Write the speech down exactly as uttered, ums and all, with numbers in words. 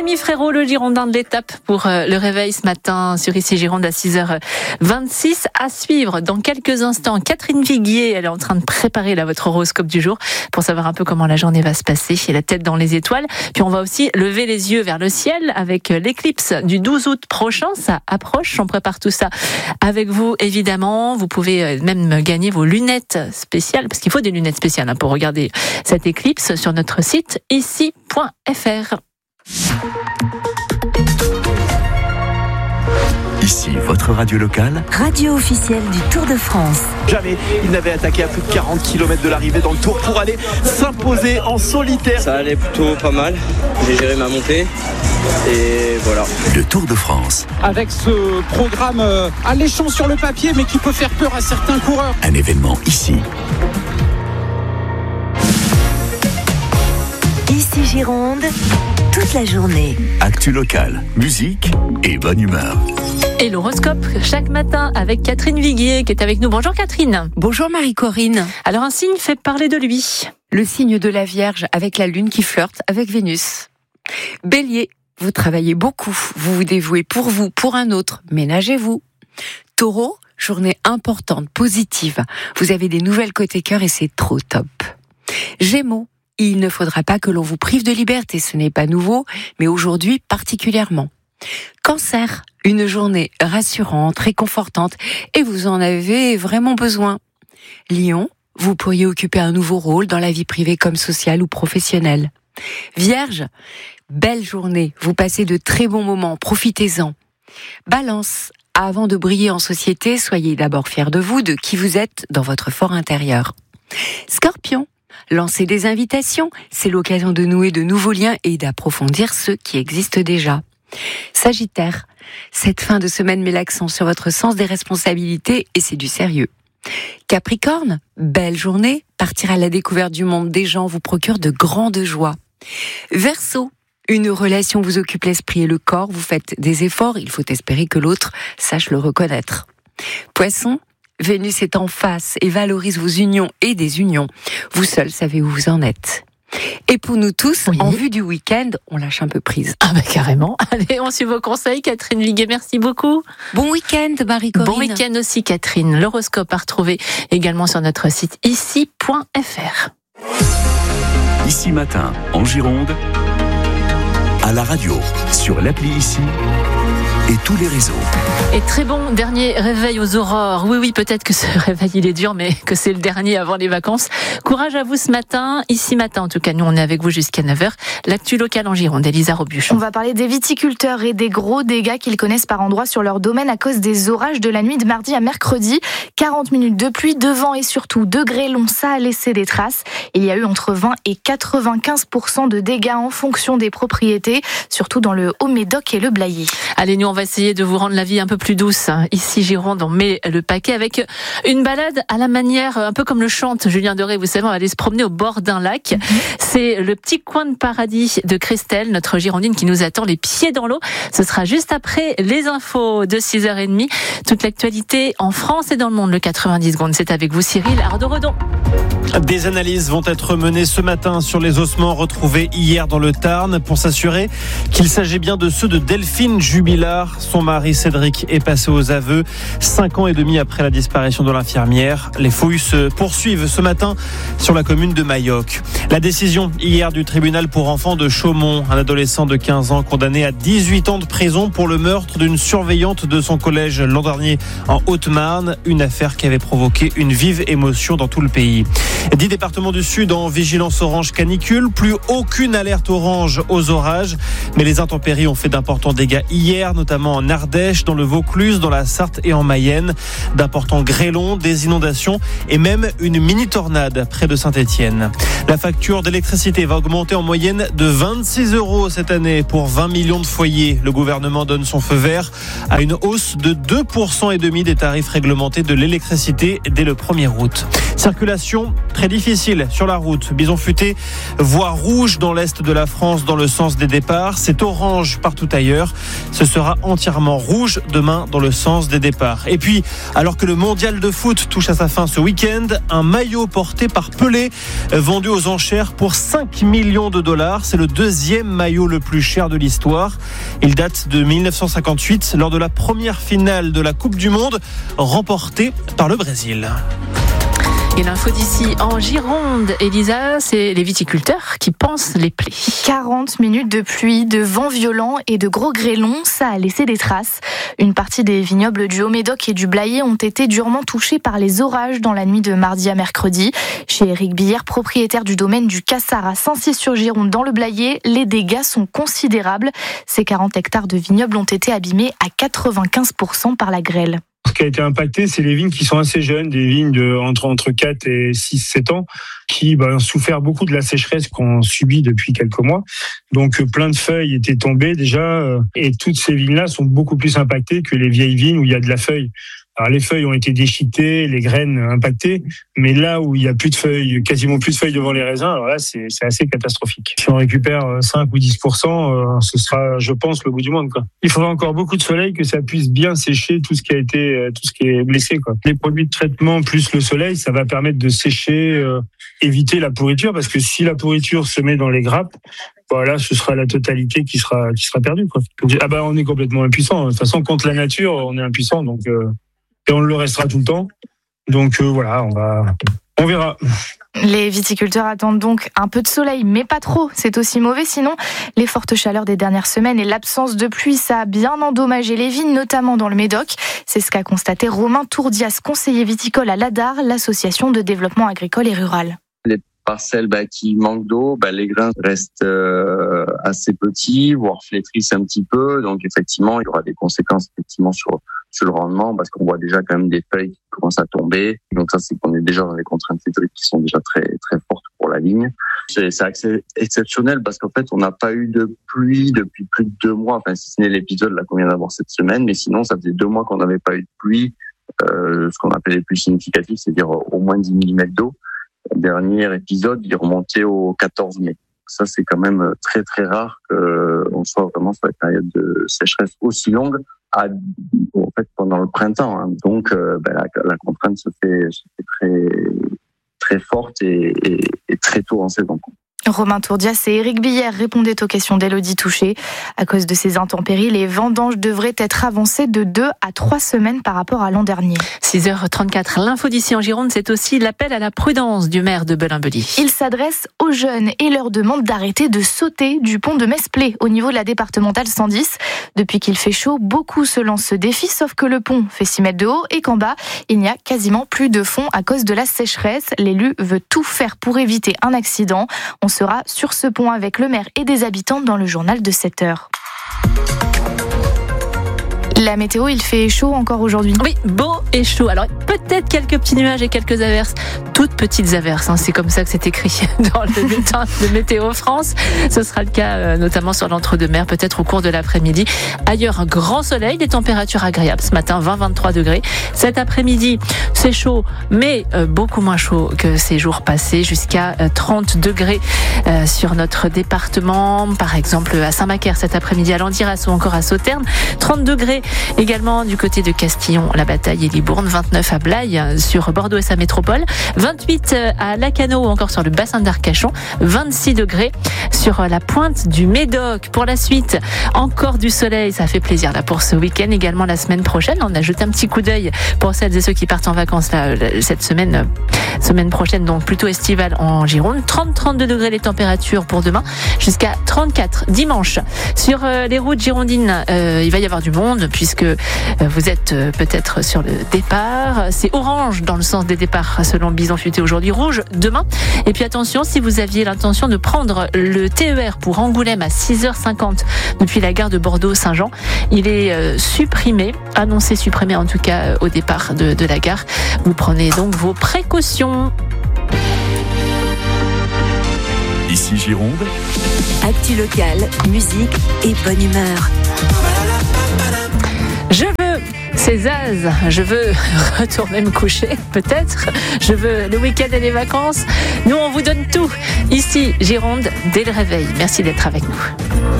Rémi Frérot, le Girondin de l'étape pour le réveil ce matin sur Ici Gironde à six heures vingt-six. À suivre dans quelques instants, Catherine Viguier, elle est en train de préparer là, votre horoscope du jour pour savoir un peu comment la journée va se passer. Et la tête dans les étoiles. Puis on va aussi lever les yeux vers le ciel avec l'éclipse du douze août prochain. Ça approche, on prépare tout ça avec vous évidemment. Vous pouvez même gagner vos lunettes spéciales, parce qu'il faut des lunettes spéciales hein, pour regarder cette éclipse sur notre site ici point f r. Ici, votre radio locale. Radio officielle du Tour de France. Jamais il n'avait attaqué à plus de quarante kilomètres de l'arrivée dans le Tour pour aller s'imposer en solitaire. Ça allait plutôt pas mal. J'ai géré ma montée. Et voilà. Le Tour de France. Avec ce programme euh, alléchant sur le papier, mais qui peut faire peur à certains coureurs. Un événement ici. Ici Gironde, toute la journée. Actu locale, musique et bonne humeur. Et l'horoscope chaque matin avec Catherine Viguier qui est avec nous. Bonjour Catherine. Bonjour Marie-Corinne. Alors un signe fait parler de lui. Le signe de la Vierge avec la Lune qui flirte avec Vénus. Bélier, vous travaillez beaucoup, vous vous dévouez pour vous, pour un autre, ménagez-vous. Taureau, journée importante, positive. Vous avez des nouvelles côté cœur et c'est trop top. Gémeaux, il ne faudra pas que l'on vous prive de liberté, ce n'est pas nouveau, mais aujourd'hui particulièrement. Cancer, une journée rassurante, réconfortante, et vous en avez vraiment besoin. Lion, vous pourriez occuper un nouveau rôle dans la vie privée comme sociale ou professionnelle. Vierge, belle journée, vous passez de très bons moments, profitez-en. Balance, avant de briller en société, soyez d'abord fiers de vous, de qui vous êtes dans votre fort intérieur. Scorpion, lancez des invitations, c'est l'occasion de nouer de nouveaux liens et d'approfondir ceux qui existent déjà. Sagittaire, cette fin de semaine met l'accent sur votre sens des responsabilités et c'est du sérieux. Capricorne, belle journée, partir à la découverte du monde des gens vous procure de grandes joies. Verseau, une relation vous occupe l'esprit et le corps, vous faites des efforts, il faut espérer que l'autre sache le reconnaître. Poisson, Vénus est en face et valorise vos unions et désunions. Vous seul savez où vous en êtes. Et pour nous tous, oui. En vue du week-end, on lâche un peu prise. Ah bah carrément. Allez, on suit vos conseils, Catherine Viguier. Merci beaucoup. Bon week-end, Marie-Corinne. Bon week-end aussi, Catherine. L'horoscope à retrouver également sur notre site ici point f r. Ici matin, en Gironde, à la radio, sur l'appli Ici et tous les réseaux. Et très bon dernier réveil aux aurores. Oui, oui, peut-être que ce réveil, il est dur, mais que c'est le dernier avant les vacances. Courage à vous ce matin. Ici matin, en tout cas, nous, on est avec vous jusqu'à neuf heures. L'actu locale en Gironde, Elisa Robuchon. On va parler des viticulteurs et des gros dégâts qu'ils connaissent par endroits sur leur domaine à cause des orages de la nuit de mardi à mercredi. quarante minutes de pluie, de vent et surtout de grêlons, ça a laissé des traces. Il y a eu entre vingt et quatre-vingt-quinze pour cent de dégâts en fonction des propriétés, surtout dans le Haut-Médoc et le Blayais. Allez, nous, on va essayer de vous rendre la vie un peu plus douce. Ici, Gironde, on met le paquet avec une balade à la manière, un peu comme le chante Julien Doré. Vous savez, on va aller se promener au bord d'un lac. Mmh. C'est le petit coin de paradis de Christelle, notre Girondine qui nous attend les pieds dans l'eau. Ce sera juste après les infos de six heures trente. Toute l'actualité en France et dans le monde, le quatre-vingt-dix secondes. C'est avec vous, Cyril Ardo-Redon. Des analyses vont être menées ce matin sur les ossements retrouvés hier dans le Tarn pour s'assurer qu'il s'agit bien de ceux de Delphine Jubilard. Son mari Cédric est passé aux aveux cinq ans et demi après la disparition de l'infirmière. Les fouilles se poursuivent ce matin sur la commune de Mayoc. La décision hier du tribunal pour enfants de Chaumont, un adolescent de quinze ans condamné à dix-huit ans de prison pour le meurtre d'une surveillante de son collège l'an dernier en Haute-Marne, une affaire qui avait provoqué une vive émotion dans tout le pays. Dix départements du Sud en vigilance orange canicule, plus aucune alerte orange aux orages, mais les intempéries ont fait d'importants dégâts hier, notamment en Ardèche, dans le Vaucluse, dans la Sarthe et en Mayenne. D'importants grêlons, des inondations et même une mini-tornade près de Saint-Étienne. La facture d'électricité va augmenter en moyenne de vingt-six euros cette année pour vingt millions de foyers. Le gouvernement donne son feu vert à une hausse de deux virgule cinq pour cent des tarifs réglementés de l'électricité dès le premier août. Circulation très difficile sur la route. Bison Futé voit rouge dans l'est de la France dans le sens des départs. C'est orange partout ailleurs. Ce sera entièrement rouge demain dans le sens des départs. Et puis, alors que le mondial de foot touche à sa fin ce week-end, un maillot porté par Pelé vendu aux enchères pour cinq millions de dollars. C'est le deuxième maillot le plus cher de l'histoire. Il date de dix-neuf cent cinquante-huit lors de la première finale de la Coupe du Monde remportée par le Brésil. Et l'info d'ici en Gironde, Elisa, c'est les viticulteurs qui pansent les plaies. quarante minutes de pluie, de vent violent et de gros grêlons, ça a laissé des traces. Une partie des vignobles du Haut-Médoc et du Blayais ont été durement touchés par les orages dans la nuit de mardi à mercredi. Chez Éric Billère, propriétaire du domaine du Cassard à Saint-Cyr-sur-Gironde dans le Blayais, les dégâts sont considérables. Ces quarante hectares de vignobles ont été abîmés à quatre-vingt-quinze pour cent par la grêle. Ce qui a été impacté, c'est les vignes qui sont assez jeunes, des vignes de, entre, entre quatre et six sept ans, qui bah, ont souffert beaucoup de la sécheresse qu'on subit depuis quelques mois. Donc plein de feuilles étaient tombées déjà, et toutes ces vignes-là sont beaucoup plus impactées que les vieilles vignes où il y a de la feuille. Alors les feuilles ont été déchiquetées, les graines impactées, mais là où il y a plus de feuilles, quasiment plus de feuilles devant les raisins, alors là c'est, c'est assez catastrophique. Si on récupère cinq ou dix pour cent, euh, ce sera, je pense, le bout du monde, quoi. Il faudra encore beaucoup de soleil que ça puisse bien sécher tout ce qui a été, tout ce qui est blessé, quoi. Les produits de traitement plus le soleil, ça va permettre de sécher, euh, éviter la pourriture, parce que si la pourriture se met dans les grappes, voilà, ce sera la totalité qui sera qui sera perdue, quoi. Ah bah on est complètement impuissant. De toute façon, contre la nature, on est impuissant, donc. Euh, Et on le restera tout le temps. Donc euh, voilà, on va, on verra. Les viticulteurs attendent donc un peu de soleil, mais pas trop. C'est aussi mauvais. Sinon, les fortes chaleurs des dernières semaines et l'absence de pluie, ça a bien endommagé les vignes, notamment dans le Médoc. C'est ce qu'a constaté Romain Tourdias, conseiller viticole à l'A D A R, l'association de développement agricole et rural. Les parcelles bah, qui manquent d'eau, bah, les grains restent euh, assez petits, voire flétrissent un petit peu. Donc effectivement, il y aura des conséquences effectivement sur sur le rendement, parce qu'on voit déjà quand même des feuilles qui commencent à tomber. Donc ça, c'est qu'on est déjà dans des contraintes hydriques qui sont déjà très très fortes pour la vigne. C'est, c'est assez exceptionnel parce qu'en fait, on n'a pas eu de pluie depuis plus de deux mois. Enfin, si ce n'est l'épisode là qu'on vient d'avoir cette semaine, mais sinon, ça faisait deux mois qu'on n'avait pas eu de pluie. Euh, ce qu'on appelle les pluies significatives, c'est-à-dire au moins dix millimètres d'eau. Le dernier épisode, il remontait au quatorze mai. Ça, c'est quand même très très rare qu'on soit vraiment sur une période de sécheresse aussi longue. À, en fait, pendant le printemps, hein. Donc euh, ben, la, la contrainte se fait, se fait très très forte et, et, et très tôt en saison. Romain Tourdias et Éric Billère répondaient aux questions d'Élodie Touché. À cause de ces intempéries, les vendanges devraient être avancées de deux à trois semaines par rapport à l'an dernier. six heures trente-quatre, l'info d'ici en Gironde, c'est aussi l'appel à la prudence du maire de Belin-Belie. Il s'adresse aux jeunes et leur demande d'arrêter de sauter du pont de Mesplé au niveau de la départementale cent dix. Depuis qu'il fait chaud, beaucoup se lancent ce défi, sauf que le pont fait six mètres de haut et qu'en bas, il n'y a quasiment plus de fond à cause de la sécheresse. L'élu veut tout faire pour éviter un accident. On sera sur ce pont avec le maire et des habitants dans le journal de sept heures. La météo, il fait chaud encore aujourd'hui. Oui, beau et chaud. Alors peut-être quelques petits nuages et quelques averses, toutes petites averses. Hein. C'est comme ça que c'est écrit dans le bulletin de Météo France. Ce sera le cas euh, notamment sur l'entre-deux-mer, peut-être au cours de l'après-midi. Ailleurs, un grand soleil, des températures agréables. Ce matin, vingt à vingt-trois degrés. Cet après-midi, c'est chaud, mais euh, beaucoup moins chaud que ces jours passés, jusqu'à euh, trente degrés euh, sur notre département. Par exemple, à Saint-Macaire cet après-midi, à Landiras ou encore à Sauternes. trente degrés également du côté de Castillon, la Bataille et Libourne, vingt-neuf à Blaye sur Bordeaux et sa métropole, vingt-huit à Lacanau ou encore sur le bassin d'Arcachon, vingt-six degrés sur la pointe du Médoc. Pour la suite, encore du soleil, ça fait plaisir là pour ce week-end, également la semaine prochaine. On a jeté un petit coup d'œil pour celles et ceux qui partent en vacances là, cette semaine, semaine prochaine, donc plutôt estivale en Gironde. trente à trente-deux degrés les températures pour demain, jusqu'à trente-quatre dimanche. Sur les routes girondines, euh, il va y avoir du monde, puisque vous êtes peut-être sur le départ. C'est orange dans le sens des départs selon Bison Futé aujourd'hui, rouge demain. Et puis attention, si vous aviez l'intention de prendre le T E R pour Angoulême à six heures cinquante depuis la gare de Bordeaux-Saint-Jean, il est supprimé, annoncé supprimé en tout cas au départ de, de la gare. Vous prenez donc vos précautions. Ici Gironde. Actu locale, musique et bonne humeur. Je veux, C'est Zaz. Je veux retourner me coucher, peut-être. Je veux le week-end et les vacances. Nous, on vous donne tout. Ici, Gironde, dès le réveil. Merci d'être avec nous.